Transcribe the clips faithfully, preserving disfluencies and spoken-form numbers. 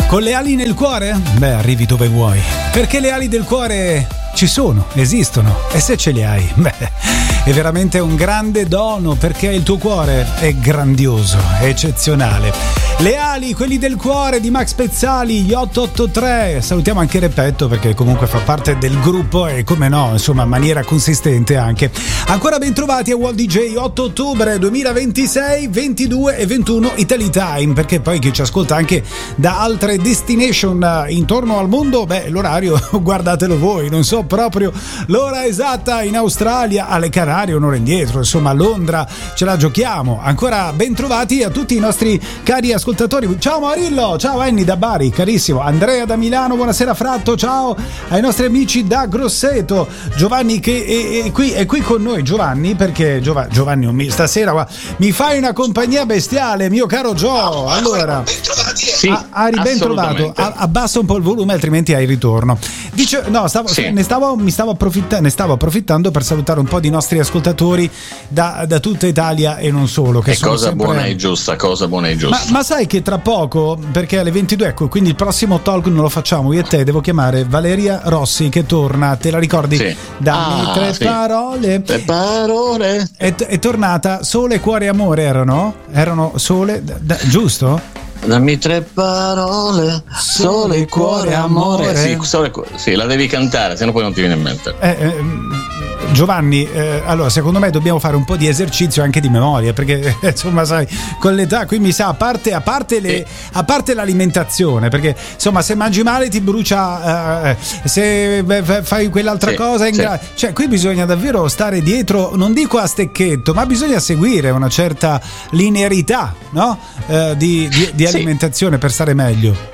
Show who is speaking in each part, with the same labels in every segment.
Speaker 1: Con le ali nel cuore? Beh, arrivi dove vuoi. Perché le ali del cuore ci sono, esistono. E se ce le hai, beh, è veramente un grande dono, perché il tuo cuore è grandioso, è eccezionale. Le ali, quelli del cuore di Max Pezzali, gli otto otto tre. Salutiamo anche Repetto, perché comunque fa parte del gruppo e come no, insomma, in maniera consistente anche. Ancora ben trovati a World D J, otto ottobre duemilaventisei, ventidue e ventuno Italy Time, perché poi chi ci ascolta anche da altre destination intorno al mondo, beh, l'orario guardatelo voi, non so proprio l'ora esatta in Australia, alle Canarie un'ora indietro, insomma a Londra ce la giochiamo. Ancora ben trovati a tutti i nostri cari ascoltatori. Ciao Marillo, ciao Annie da Bari, carissimo, Andrea da Milano, buonasera Fratto, ciao ai nostri amici da Grosseto, Giovanni che è, è, qui, è qui con noi, Giovanni, perché Giov- Giovanni stasera qua, mi fai una compagnia bestiale, mio caro Gio. Allora,
Speaker 2: sì,
Speaker 1: Ari, ben trovato, abbassa un po' il volume altrimenti hai ritorno. Dice, no, stavo,
Speaker 2: sì.
Speaker 1: ne, stavo, mi stavo approfitta- ne stavo approfittando per salutare un po' di nostri ascoltatori da, da tutta Italia e non solo, che
Speaker 2: è
Speaker 1: sono
Speaker 2: cosa
Speaker 1: sempre...
Speaker 2: buona e giusta, cosa buona e giusta.
Speaker 1: Ma, ma sai che tra poco, perché alle ventidue, ecco, quindi il prossimo talk non lo facciamo io e te, devo chiamare Valeria Rossi che torna, te la ricordi?
Speaker 2: Sì.
Speaker 1: Dammi
Speaker 2: Ah,
Speaker 1: tre
Speaker 2: sì.
Speaker 1: parole.
Speaker 2: Tre parole.
Speaker 1: È, è tornata Sole, Cuore e Amore, erano? Erano Sole, d- d- giusto?
Speaker 2: Dammi tre parole, sole, cuore, amore. Sì, sole, sì, la devi cantare, se no poi non ti viene in mente.
Speaker 1: Eh, eh, Giovanni, eh, allora secondo me dobbiamo fare un po' di esercizio anche di memoria, perché insomma sai, con l'età qui mi sa, a parte, a parte, le, a parte l'alimentazione, perché insomma se mangi male ti brucia, eh, se beh, fai quell'altra sì, cosa in sì. gra- cioè qui bisogna davvero stare dietro, non dico a stecchetto, ma bisogna seguire una certa linearità, no? Eh, di, di, di alimentazione sì. per stare meglio.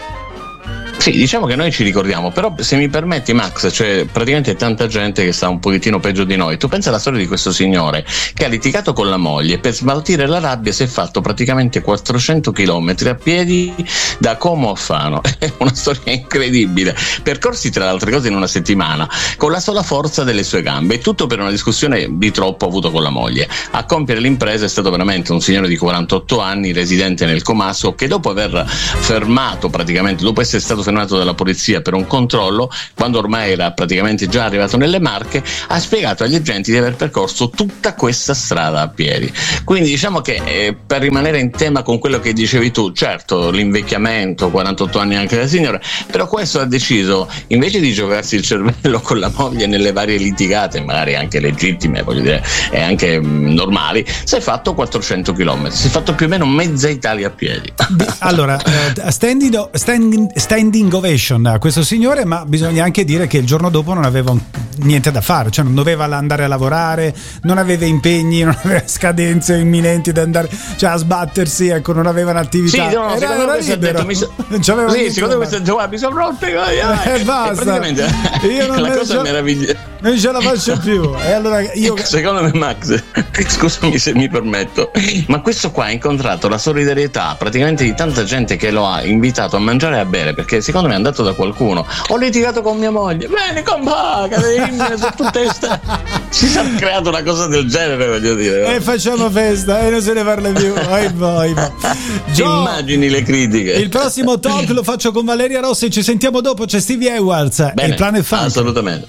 Speaker 2: Sì, diciamo che noi ci ricordiamo, però se mi permetti Max, c'è praticamente tanta gente che sta un pochettino peggio di noi. Tu pensa alla storia di questo signore che ha litigato con la moglie, per smaltire la rabbia si è fatto praticamente quattrocento chilometri a piedi da Como a Fano. È una storia incredibile, percorsi tra le altre cose in una settimana con la sola forza delle sue gambe, e tutto per una discussione di troppo avuto con la moglie. A compiere l'impresa è stato veramente un signore di quarantotto anni, residente nel Comasso, che dopo aver fermato praticamente, dopo essere stato fermato dalla polizia per un controllo, quando ormai era praticamente già arrivato nelle Marche, ha spiegato agli agenti di aver percorso tutta questa strada a piedi. Quindi diciamo che eh, per rimanere in tema con quello che dicevi tu, certo l'invecchiamento, quarantotto anni anche da signore, però questo ha deciso, invece di giocarsi il cervello con la moglie nelle varie litigate, magari anche legittime, voglio dire, e anche mh, normali, si è fatto quattrocento chilometri, si è fatto più o meno mezza Italia a piedi.
Speaker 1: Allora, uh, standing, standing, standing ovation a questo signore, ma bisogna anche dire che il giorno dopo non aveva niente da fare, cioè non doveva andare a lavorare, non aveva impegni, non aveva scadenze imminenti da andare, cioè a sbattersi, ecco, non aveva un'attività.
Speaker 2: Sì, no, no,
Speaker 1: era, era libero.
Speaker 2: Detto, mi so... sì, secondo me Giovanni mi sono rotto,
Speaker 1: eh, basta. Io non
Speaker 2: la cosa meravigliosa,
Speaker 1: non ce la faccio più. E allora io
Speaker 2: secondo me Max, scusami se mi permetto, ma questo qua ha incontrato la solidarietà praticamente di tanta gente che lo ha invitato a mangiare e a bere, perché secondo me è andato da qualcuno. Ho litigato con mia moglie, bene compà, su testa. Si è creato una cosa del genere, voglio dire.
Speaker 1: E facciamo festa e non se ne parla più. Oi, oi, Gio,
Speaker 2: immagini le critiche.
Speaker 1: Il prossimo talk lo faccio con Valeria Rossi, ci sentiamo dopo, c'è Stevie Edwards e il Planet Funk.
Speaker 2: Assolutamente.